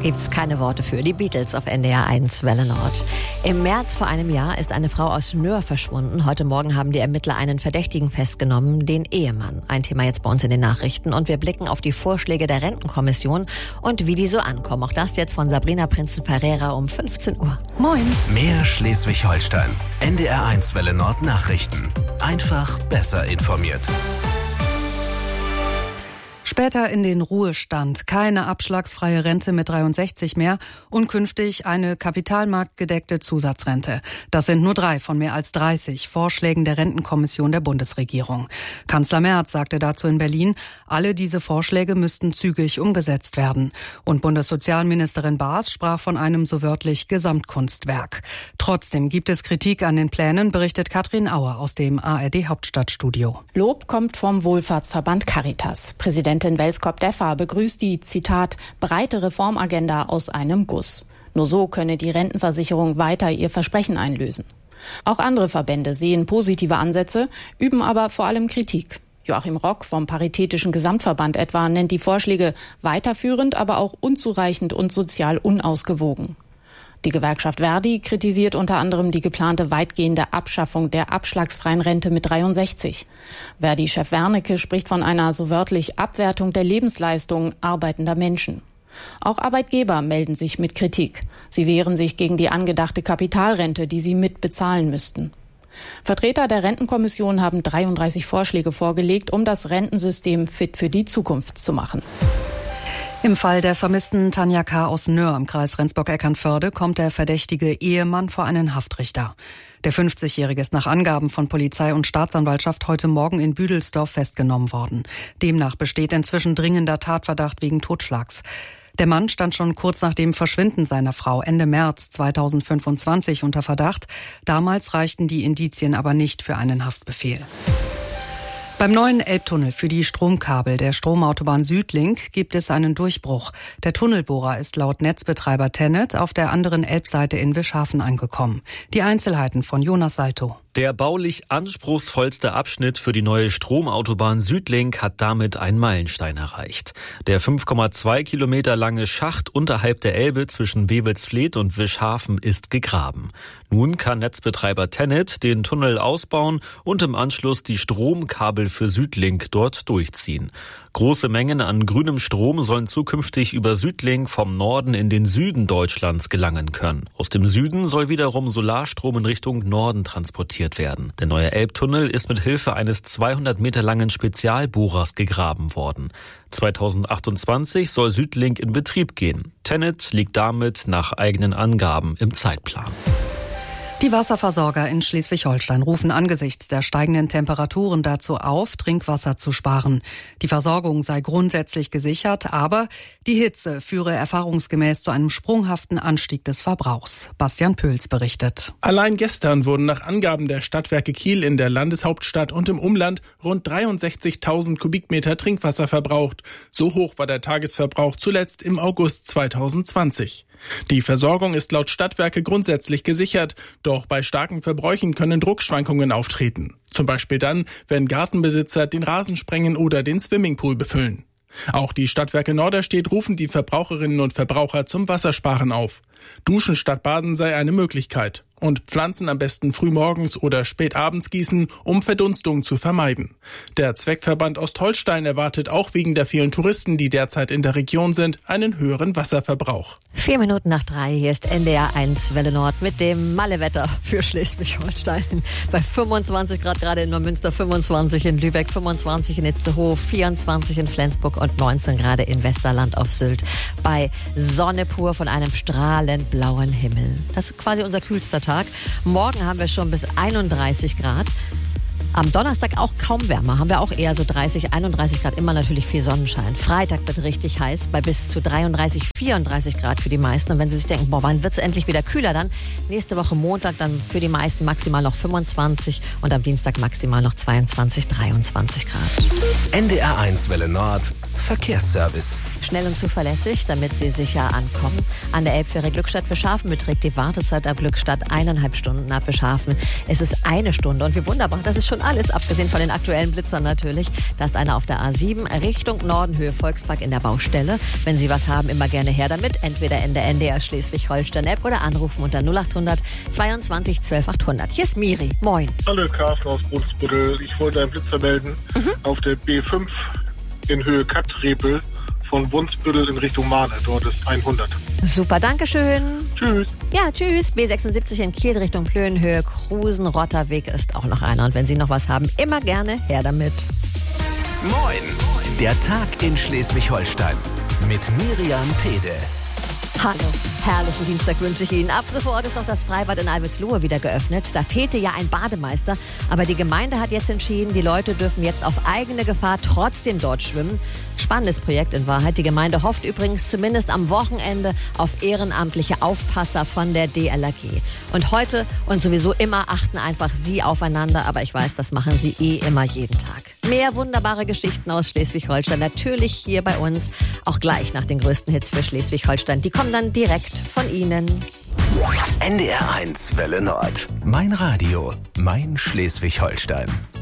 Gibt's keine Worte für. Die Beatles auf NDR 1 Welle Nord. Im März vor einem Jahr ist eine Frau aus Nöhr verschwunden. Heute Morgen haben die Ermittler einen Verdächtigen festgenommen, den Ehemann. Ein Thema jetzt bei uns in den Nachrichten. Und wir blicken auf die Vorschläge der Rentenkommission und wie die so ankommen. Auch das jetzt von Sabrina Prinzen-Ferreira um 15 Uhr. Moin. Mehr Schleswig-Holstein. NDR 1 Welle Nord Nachrichten. Einfach besser informiert. Später in den Ruhestand, keine abschlagsfreie Rente mit 63 mehr und künftig eine kapitalmarktgedeckte Zusatzrente. Das sind nur 3 von mehr als 30 Vorschlägen der Rentenkommission der Bundesregierung. Kanzler Merz sagte dazu in Berlin, alle diese Vorschläge müssten zügig umgesetzt werden. Und Bundessozialministerin Baas sprach von einem so wörtlich Gesamtkunstwerk. Trotzdem gibt es Kritik an den Plänen, berichtet Katrin Auer aus dem ARD Hauptstadtstudio. Lob kommt vom Wohlfahrtsverband Caritas. Präsidentin Welskop-Deffer begrüßt die, Zitat, breite Reformagenda aus einem Guss. Nur so könne die Rentenversicherung weiter ihr Versprechen einlösen. Auch andere Verbände sehen positive Ansätze, üben aber vor allem Kritik. Joachim Rock vom Paritätischen Gesamtverband etwa nennt die Vorschläge weiterführend, aber auch unzureichend und sozial unausgewogen. Die Gewerkschaft Verdi kritisiert unter anderem die geplante weitgehende Abschaffung der abschlagsfreien Rente mit 63. Verdi-Chef Wernicke spricht von einer so wörtlich Abwertung der Lebensleistung arbeitender Menschen. Auch Arbeitgeber melden sich mit Kritik. Sie wehren sich gegen die angedachte Kapitalrente, die sie mitbezahlen müssten. Vertreter der Rentenkommission haben 33 Vorschläge vorgelegt, um das Rentensystem fit für die Zukunft zu machen. Im Fall der vermissten Tanja K. aus Nöhr im Kreis Rendsburg-Eckernförde kommt der verdächtige Ehemann vor einen Haftrichter. Der 50-Jährige ist nach Angaben von Polizei und Staatsanwaltschaft heute Morgen in Büdelsdorf festgenommen worden. Demnach besteht inzwischen dringender Tatverdacht wegen Totschlags. Der Mann stand schon kurz nach dem Verschwinden seiner Frau Ende März 2025 unter Verdacht. Damals reichten die Indizien aber nicht für einen Haftbefehl. Beim neuen Elbtunnel für die Stromkabel der Stromautobahn Südlink gibt es einen Durchbruch. Der Tunnelbohrer ist laut Netzbetreiber TenneT auf der anderen Elbseite in Wischhafen angekommen. Die Einzelheiten von Jonas Salto. Der baulich anspruchsvollste Abschnitt für die neue Stromautobahn Südlink hat damit einen Meilenstein erreicht. Der 5,2 Kilometer lange Schacht unterhalb der Elbe zwischen Wewelsfleth und Wischhafen ist gegraben. Nun kann Netzbetreiber TenneT den Tunnel ausbauen und im Anschluss die Stromkabel für Südlink dort durchziehen. Große Mengen an grünem Strom sollen zukünftig über Südlink vom Norden in den Süden Deutschlands gelangen können. Aus dem Süden soll wiederum Solarstrom in Richtung Norden transportiert werden. Der neue Elbtunnel ist mit Hilfe eines 200 Meter langen Spezialbohrers gegraben worden. 2028 soll Südlink in Betrieb gehen. TenneT liegt damit nach eigenen Angaben im Zeitplan. Die Wasserversorger in Schleswig-Holstein rufen angesichts der steigenden Temperaturen dazu auf, Trinkwasser zu sparen. Die Versorgung sei grundsätzlich gesichert, aber die Hitze führe erfahrungsgemäß zu einem sprunghaften Anstieg des Verbrauchs. Bastian Pöls berichtet. Allein gestern wurden nach Angaben der Stadtwerke Kiel in der Landeshauptstadt und im Umland rund 63.000 Kubikmeter Trinkwasser verbraucht. So hoch war der Tagesverbrauch zuletzt im August 2020. Die Versorgung ist laut Stadtwerke grundsätzlich gesichert, doch bei starken Verbräuchen können Druckschwankungen auftreten. Zum Beispiel dann, wenn Gartenbesitzer den Rasen sprengen oder den Swimmingpool befüllen. Auch die Stadtwerke Norderstedt rufen die Verbraucherinnen und Verbraucher zum Wassersparen auf. Duschen statt Baden sei eine Möglichkeit. Und Pflanzen am besten frühmorgens oder spät abends gießen, um Verdunstung zu vermeiden. Der Zweckverband Ostholstein erwartet auch wegen der vielen Touristen, die derzeit in der Region sind, einen höheren Wasserverbrauch. 4 Minuten nach 3, hier ist NDR 1 Welle Nord mit dem Mallewetter für Schleswig-Holstein. Bei 25 Grad gerade in Neumünster, 25 in Lübeck, 25 in Itzehoe, 24 in Flensburg und 19 Grad in Westerland auf Sylt. Bei Sonne pur von einem strahlend blauen Himmel. Das ist quasi unser kühlster Tag. Morgen haben wir schon bis 31 Grad. Am Donnerstag auch kaum wärmer, haben wir auch eher so 30, 31 Grad, immer natürlich viel Sonnenschein. Freitag wird richtig heiß, bei bis zu 33, 34 Grad für die meisten. Und wenn Sie sich denken, wann wird es endlich wieder kühler dann? Nächste Woche Montag dann für die meisten maximal noch 25 und am Dienstag maximal noch 22, 23 Grad. NDR 1 Welle Nord Verkehrsservice. Schnell und zuverlässig, damit Sie sicher ankommen. An der Elbfähre Glückstadt-Fischhafen beträgt die Wartezeit ab Glückstadt 1,5 Stunden, ab Fischhafen ist es 1 Stunde. Und wie wunderbar, das ist schon alles, abgesehen von den aktuellen Blitzern natürlich. Da ist einer auf der A7 Richtung Norden, Höhe Volkspark in der Baustelle. Wenn Sie was haben, immer gerne her damit. Entweder in der NDR Schleswig-Holstein-App oder anrufen unter 0800 22 12 800. Hier ist Miri. Moin. Hallo, Carsten aus Brunsbüttel. Ich wollte einen Blitzer melden auf der B5 in Höhe Kattrepel von Brunsbüttel in Richtung Mahne. Dort ist 100. Super, dankeschön. Tschüss. Ja, tschüss. B76 in Kiel Richtung Plön, Höhe Krusen-Rotterweg ist auch noch einer. Und wenn Sie noch was haben, immer gerne her damit. Moin. Der Tag in Schleswig-Holstein mit Miriam Pede. Hallo, herrlichen Dienstag wünsche ich Ihnen. Ab sofort ist auch das Freibad in Albislohe wieder geöffnet. Da fehlte ja ein Bademeister, aber die Gemeinde hat jetzt entschieden, die Leute dürfen jetzt auf eigene Gefahr trotzdem dort schwimmen. Spannendes Projekt in Wahrheit. Die Gemeinde hofft übrigens zumindest am Wochenende auf ehrenamtliche Aufpasser von der DLRG. Und heute und sowieso immer achten einfach Sie aufeinander, aber ich weiß, das machen Sie immer jeden Tag. Mehr wunderbare Geschichten aus Schleswig-Holstein natürlich hier bei uns, auch gleich nach den größten Hits für Schleswig-Holstein. Die kommen dann direkt von Ihnen. NDR 1 Welle Nord. Mein Radio, mein Schleswig-Holstein.